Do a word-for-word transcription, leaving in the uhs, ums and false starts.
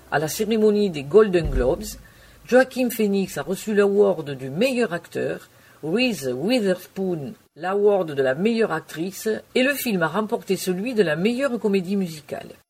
à la cérémonie des Golden Globes. Joaquin Phoenix a reçu l'award du meilleur acteur, Reese Witherspoon l'award de la meilleure actrice et le film a remporté celui de la meilleure comédie musicale.